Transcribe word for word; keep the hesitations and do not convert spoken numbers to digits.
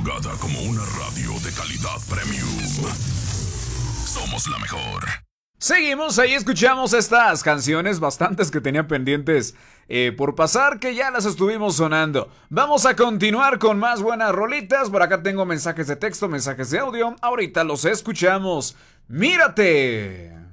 madrugada como una radio de calidad premium. Somos la mejor. Seguimos, ahí escuchamos estas canciones, bastantes que tenía pendientes eh, por pasar, que ya las estuvimos sonando. Vamos a continuar con más buenas rolitas. Por acá tengo mensajes de texto, mensajes de audio. Ahorita los escuchamos. ¡Mírate!